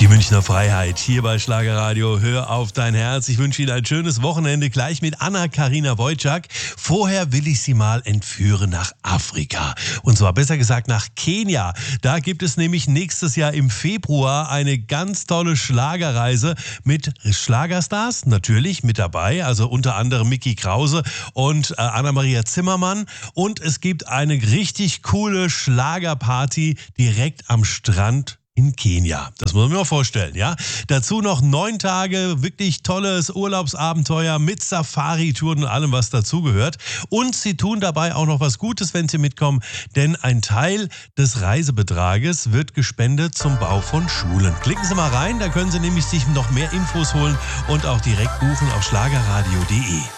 Münchner Freiheit hier bei Schlagerradio. Hör auf dein Herz. Ich wünsche Ihnen ein schönes Wochenende gleich mit Anna-Karina Wojcik. Vorher will ich Sie mal entführen nach Afrika. Und zwar besser gesagt nach Kenia. Da gibt es nämlich nächstes Jahr im Februar eine ganz tolle Schlagerreise mit Schlagerstars natürlich mit dabei. Also unter anderem Micky Krause und Anna-Maria Zimmermann. Und es gibt eine richtig coole Schlagerparty direkt am Strand in Kenia. Das muss man mir mal vorstellen, ja. Dazu noch 9 Tage, wirklich tolles Urlaubsabenteuer mit Safari-Touren und allem, was dazugehört. Und sie tun dabei auch noch was Gutes, wenn sie mitkommen, denn ein Teil des Reisebetrages wird gespendet zum Bau von Schulen. Klicken Sie mal rein, da können Sie nämlich sich noch mehr Infos holen und auch direkt buchen auf schlagerradio.de.